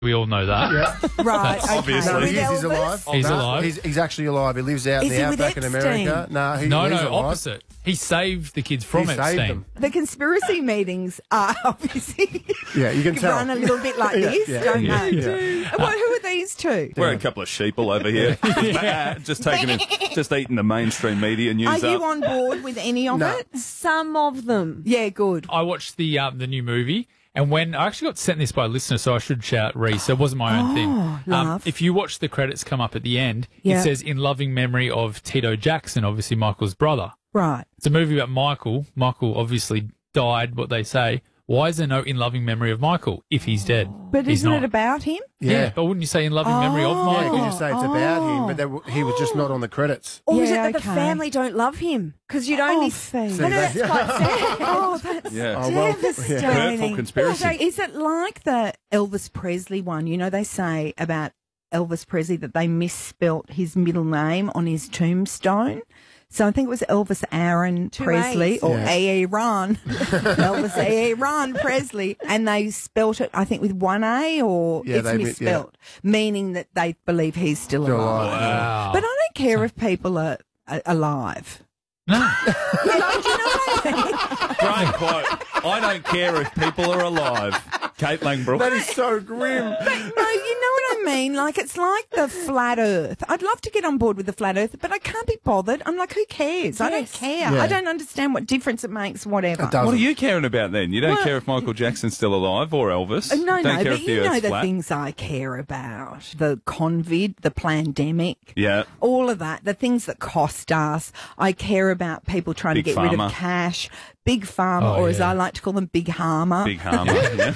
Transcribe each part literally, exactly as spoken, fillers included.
We all know that. Yeah. Right, That's okay. Obviously. With He is, he's Elvis? alive. He's No, alive. He's, he's actually alive. He lives out Is in he the with outback in Epstein? America. No, he, No, he's no, alive. opposite. He saved the kids from He saved Epstein. them. The conspiracy meetings are obviously Yeah, you can tell. run a little bit like Yeah, this, yeah, don't yeah, they? yeah. Well, who are these two? We're a couple of sheeple over here. uh, just taking it, just eating the mainstream media news Are you up. on board with any of No. it? Some of them. Yeah, good. I watched the um, the new movie, and when I actually got sent this by a listener, so I should shout Reese. It wasn't my own thing. Um, love. if you watch the credits come up at the end, Yeah. it says in loving memory of Tito Jackson, obviously Michael's brother. Right. It's a movie about Michael. Michael obviously died. What they say. Why is there no in loving memory of Michael if he's dead? But he's isn't not. it about him? Yeah. But wouldn't you say in loving memory of Oh. Yeah, Michael? because you say it's about him, but there, w- he was just not on the credits. Or is it Yeah, that the okay. family don't love him? Because you'd Oh, only... Fee. See, No, no, that- that's quite sad. Oh, that's Yeah. Oh, well, devastating. Hurtful conspiracy. So is it like the Elvis Presley one? You know, they say about Elvis Presley that they misspelt his middle name on his tombstone. So I think it was Elvis Aaron Two Presley A's. or Yeah. Aaron, Elvis Aaron Presley, and they spelt it I think with one A or Yeah, it's they mi- misspelt, meaning that they believe he's still, Still alive. alive. Wow. But I don't care if people are, are alive. No. You know, do you know what I mean? Great quote. I don't care if people are alive. Kate Langbrook. That is so grim. No, you know what I mean? Like, it's like the flat earth. I'd love to get on board with the flat earth, but I can't be bothered. I'm like, who cares? I don't Yes. care. Yeah. I don't understand what difference it makes, whatever. It doesn't. What are you caring about then? You don't Well- care if Michael Jackson's still alive or Elvis. Uh, No, don't no, care but if the you know Earth's the flat. things I care about. The convid, the pandemic. Yeah. All of that, the things that cost us. I care about people trying Big to get rid pharma. of cash. Big pharma, Oh, or as yeah. I like to call them, big harmer. Big harmer. Yeah.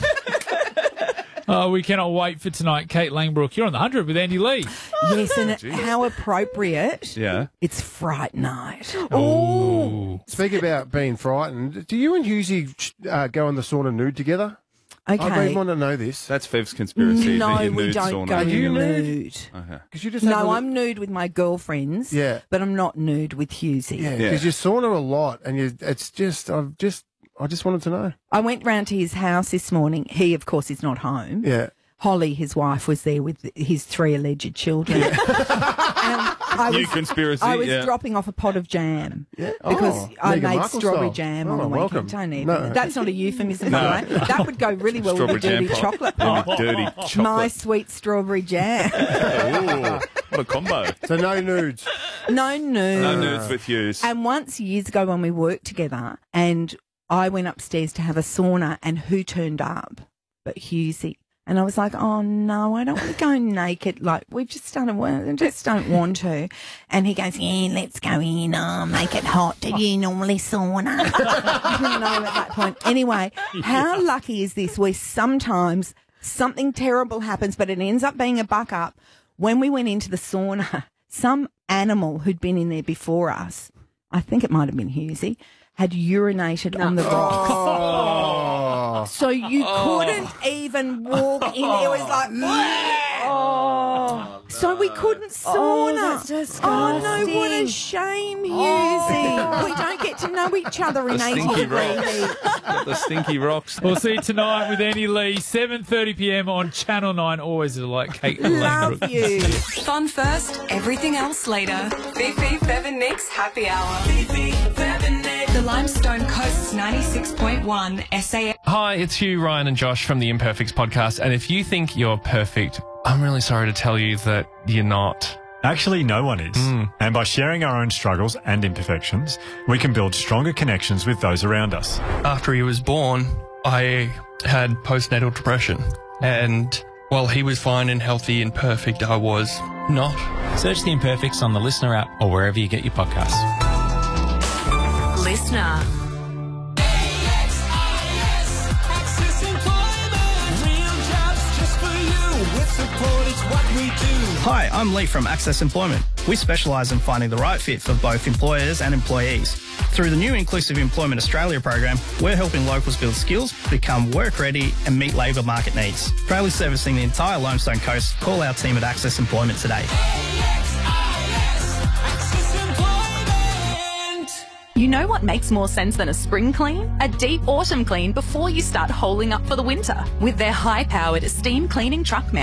Oh, we cannot wait for tonight. Kate Langbrook, you're on the hundred with Andy Lee. Yes, and how appropriate. Yeah. It's Fright Night. Ooh. Speak about being frightened. Do you and Husey uh, go in the sauna nude together? I Okay. really want to know this. That's Fev's conspiracy. No, that you're we nude don't sauna. go Are you nude. nude? Okay. Because you just have a No, look- I'm nude with my girlfriends. Yeah. But I'm not nude with Husey. Yeah, Yeah. because you sauna a lot, and you, it's just, I've just, I just wanted to know. I went round to his house this morning. He, of course, is not home. Yeah. Holly, his wife, was there with his three alleged children. and I New was, conspiracy. I was yeah. dropping off a pot of jam. Yeah. Because Oh, I Meghan made Markle strawberry style. jam Oh, on the welcome. weekend. Don't even. No. That's not a euphemism, by the way. That would go really well with Strawberry the dirty jam pot. chocolate Yeah, pot. with dirty chocolate. My sweet strawberry jam. Ooh, what a combo. So no nudes. No nude. No nudes with Hughes. And once years ago when we worked together and I went upstairs to have a sauna and who turned up? But Husey. And I was like, oh no, I don't want to go naked. Like, we've just done it. I just don't want to. And he goes, yeah, let's go in. Oh, make it hot. Do you normally sauna? I didn't know at that point. Anyway, how lucky is this where sometimes something terrible happens, but it ends up being a buck up. When we went into the sauna, some animal who'd been in there before us, I think it might have been Husey, had urinated on the rocks. Oh. So you couldn't even walk in there. It was like, oh. So we couldn't sauna. that's disgusting. Oh, no, what a shame, Husey. We don't get to know each other in The eighty stinky degree rocks. heat. Got the stinky rocks. We'll see you tonight with Andy Lee, seven thirty p.m. on Channel nine. Always like Kate Love Langbrook. you. Fun first, everything else later. Fifi, Fev and Nick's Happy Hour. Fifi, Fev and Nick. The Limestone Coast's ninety-six point one S A F. Hi, it's Hugh, Ryan and Josh from the Imperfects podcast. And if you think you're perfect, I'm really sorry to tell you that you're not. Actually, no one is. And by sharing our own struggles and imperfections, we can build stronger connections with those around us. After he was born, I had postnatal depression. And while he was fine and healthy and perfect, I was not. Search The Imperfects on the Listener app or wherever you get your podcasts. Listener. Hi, I'm Lee from Access Employment. We specialise in finding the right fit for both employers and employees. Through the new Inclusive Employment Australia program, we're helping locals build skills, become work ready and meet labour market needs. Proudly servicing the entire Limestone Coast, call our team at Access Employment today. You know what makes more sense than a spring clean? A deep autumn clean before you start holing up for the winter. With their high-powered steam cleaning truck mount.